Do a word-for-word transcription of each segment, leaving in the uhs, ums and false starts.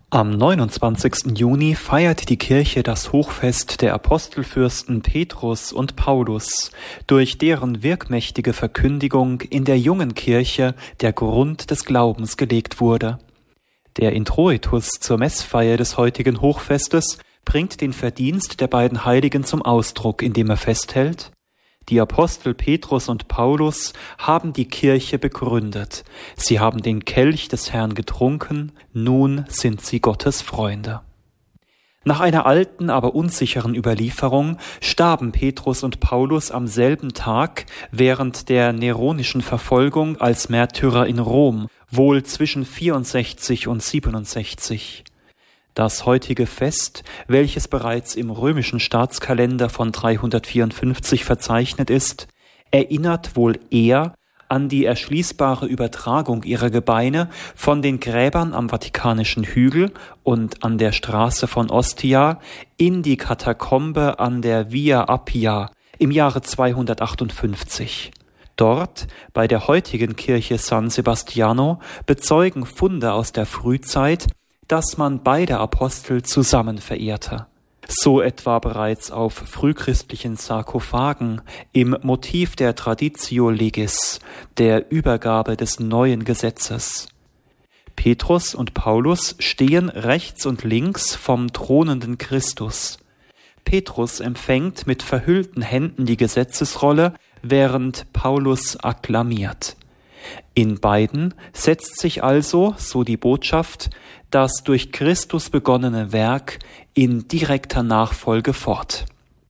Am neunundzwanzigsten Juni feiert die Kirche das Hochfest der Apostelfürsten Petrus und Paulus, durch deren wirkmächtige Verkündigung in der jungen Kirche der Grund des Glaubens gelegt wurde. Der Introitus zur Messfeier des heutigen Hochfestes bringt den Verdienst der beiden Heiligen zum Ausdruck, indem er festhält: Die Apostel Petrus und Paulus haben die Kirche begründet. Sie haben den Kelch des Herrn getrunken, nun sind sie Gottes Freunde. Nach einer alten, aber unsicheren Überlieferung starben Petrus und Paulus am selben Tag während der neronischen Verfolgung als Märtyrer in Rom, wohl zwischen vierundsechzig und siebenundsechzig. Das heutige Fest, welches bereits im römischen Staatskalender von dreihundertvierundfünfzig verzeichnet ist, erinnert wohl eher an die erschließbare Übertragung ihrer Gebeine von den Gräbern am Vatikanischen Hügel und an der Straße von Ostia in die Katakombe an der Via Appia im Jahre zweihundertachtundfünfzig. Dort, bei der heutigen Kirche San Sebastiano, bezeugen Funde aus der Frühzeit, dass man beide Apostel zusammen verehrte. So etwa bereits auf frühchristlichen Sarkophagen im Motiv der Traditio Legis, der Übergabe des neuen Gesetzes. Petrus und Paulus stehen rechts und links vom thronenden Christus. Petrus empfängt mit verhüllten Händen die Gesetzesrolle, während Paulus akklamiert. In beiden setzt sich also, so die Botschaft, das durch Christus begonnene Werk in direkter Nachfolge fort.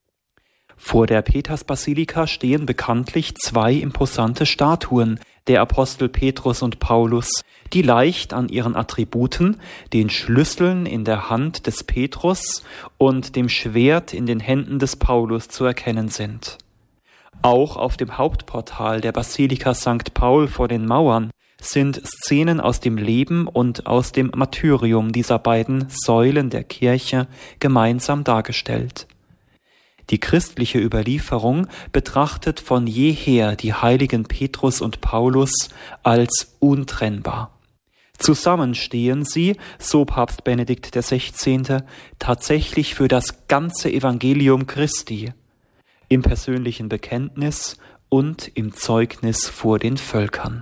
Vor der Petersbasilika stehen bekanntlich zwei imposante Statuen der Apostel Petrus und Paulus, die leicht an ihren Attributen, den Schlüsseln in der Hand des Petrus und dem Schwert in den Händen des Paulus zu erkennen sind. Auch auf dem Hauptportal der Basilika Sankt Paul vor den Mauern sind Szenen aus dem Leben und aus dem Martyrium dieser beiden Säulen der Kirche gemeinsam dargestellt. Die christliche Überlieferung betrachtet von jeher die heiligen Petrus und Paulus als untrennbar. Zusammen stehen sie, so Papst Benedikt der Sechzehnte, tatsächlich für das ganze Evangelium Christi, im persönlichen Bekenntnis und im Zeugnis vor den Völkern.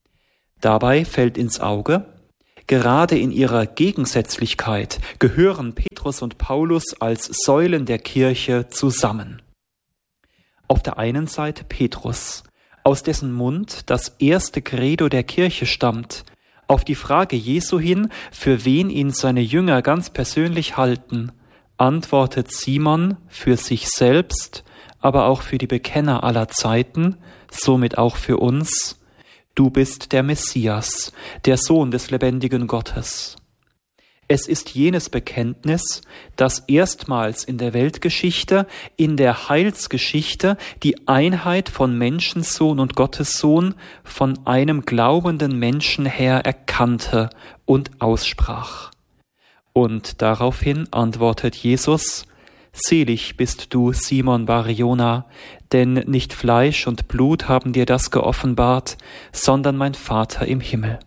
Dabei fällt ins Auge, gerade in ihrer Gegensätzlichkeit gehören Petrus und Paulus als Säulen der Kirche zusammen. Auf der einen Seite Petrus, aus dessen Mund das erste Credo der Kirche stammt, auf die Frage Jesu hin, für wen ihn seine Jünger ganz persönlich halten, antwortet Simon für sich selbst, aber auch für die Bekenner aller Zeiten, somit auch für uns: Du bist der Messias, der Sohn des lebendigen Gottes. Es ist jenes Bekenntnis, das erstmals in der Weltgeschichte, in der Heilsgeschichte die Einheit von Menschensohn und Gottessohn von einem glaubenden Menschen her erkannte und aussprach. Und daraufhin antwortet Jesus: Selig bist du, Simon Bar-Jona, denn nicht Fleisch und Blut haben dir das geoffenbart, sondern mein Vater im Himmel.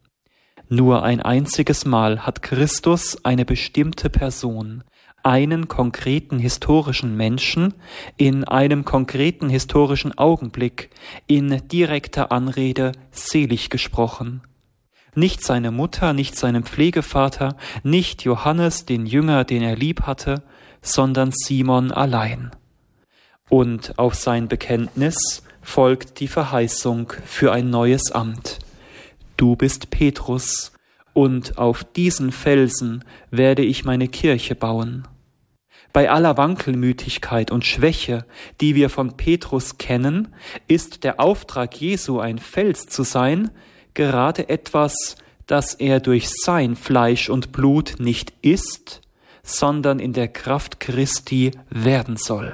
Nur ein einziges Mal hat Christus eine bestimmte Person, einen konkreten historischen Menschen, in einem konkreten historischen Augenblick, in direkter Anrede selig gesprochen. Nicht seine Mutter, nicht seinen Pflegevater, nicht Johannes, den Jünger, den er lieb hatte, sondern Simon allein. Und auf sein Bekenntnis folgt die Verheißung für ein neues Amt. Du bist Petrus, und auf diesen Felsen werde ich meine Kirche bauen. Bei aller Wankelmütigkeit und Schwäche, die wir von Petrus kennen, ist der Auftrag Jesu, ein Fels zu sein, gerade etwas, das er durch sein Fleisch und Blut nicht ist, sondern in der Kraft Christi werden soll.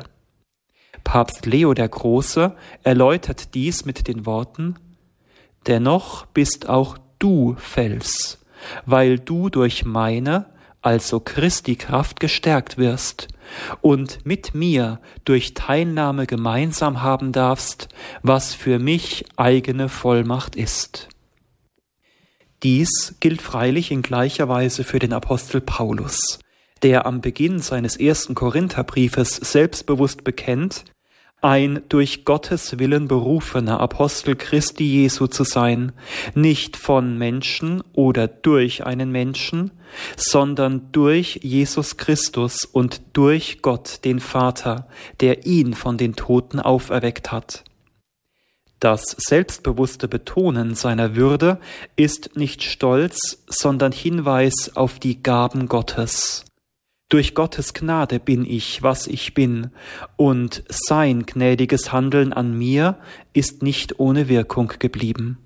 Papst Leo der Große erläutert dies mit den Worten: Dennoch bist auch du Fels, weil du durch meine, also Christi Kraft gestärkt wirst und mit mir durch Teilnahme gemeinsam haben darfst, was für mich eigene Vollmacht ist. Dies gilt freilich in gleicher Weise für den Apostel Paulus, der am Beginn seines ersten Korintherbriefes selbstbewusst bekennt, ein durch Gottes Willen berufener Apostel Christi Jesu zu sein, nicht von Menschen oder durch einen Menschen, sondern durch Jesus Christus und durch Gott, den Vater, der ihn von den Toten auferweckt hat. Das selbstbewusste Betonen seiner Würde ist nicht Stolz, sondern Hinweis auf die Gaben Gottes. Durch Gottes Gnade bin ich, was ich bin, und sein gnädiges Handeln an mir ist nicht ohne Wirkung geblieben.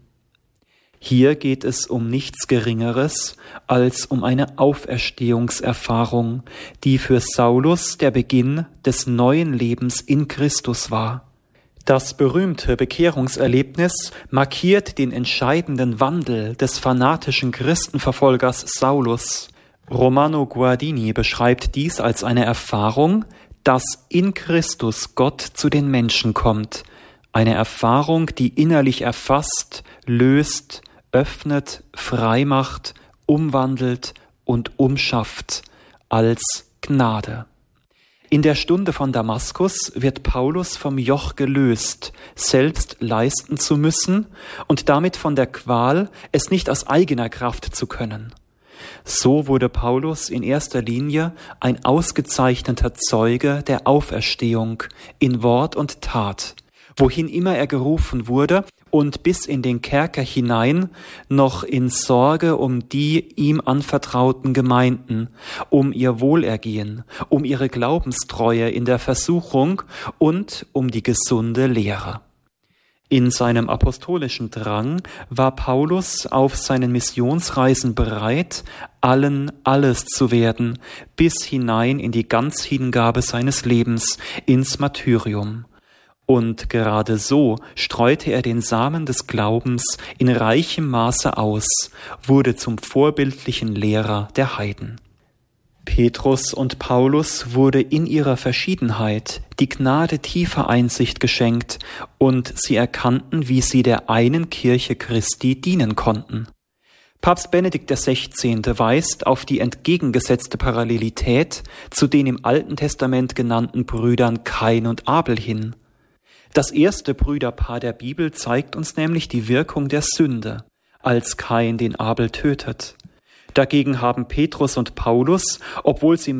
Hier geht es um nichts Geringeres als um eine Auferstehungserfahrung, die für Saulus der Beginn des neuen Lebens in Christus war. Das berühmte Bekehrungserlebnis markiert den entscheidenden Wandel des fanatischen Christenverfolgers Saulus. Romano Guardini beschreibt dies als eine Erfahrung, dass in Christus Gott zu den Menschen kommt. Eine Erfahrung, die innerlich erfasst, löst, öffnet, frei macht, umwandelt und umschafft als Gnade. In der Stunde von Damaskus wird Paulus vom Joch gelöst, selbst leisten zu müssen und damit von der Qual, es nicht aus eigener Kraft zu können. So wurde Paulus in erster Linie ein ausgezeichneter Zeuge der Auferstehung in Wort und Tat, wohin immer er gerufen wurde und bis in den Kerker hinein noch in Sorge um die ihm anvertrauten Gemeinden, um ihr Wohlergehen, um ihre Glaubenstreue in der Versuchung und um die gesunde Lehre. In seinem apostolischen Drang war Paulus auf seinen Missionsreisen bereit, allen alles zu werden, bis hinein in die Ganzhingabe seines Lebens, ins Martyrium. Und gerade so streute er den Samen des Glaubens in reichem Maße aus, wurde zum vorbildlichen Lehrer der Heiden. Petrus und Paulus wurde in ihrer Verschiedenheit die Gnade tiefer Einsicht geschenkt und sie erkannten, wie sie der einen Kirche Christi dienen konnten. Papst Benedikt der Sechzehnte weist auf die entgegengesetzte Parallelität zu den im Alten Testament genannten Brüdern Kain und Abel hin. Das erste Brüderpaar der Bibel zeigt uns nämlich die Wirkung der Sünde, als Kain den Abel tötet. Dagegen haben Petrus und Paulus, obwohl sie